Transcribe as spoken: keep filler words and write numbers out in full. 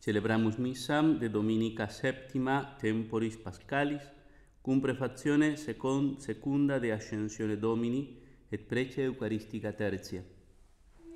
Celebramus missam de dominica septima temporis pascalis, cum prefazione second, secunda de ascensione Domini et prece eucharistica tertia.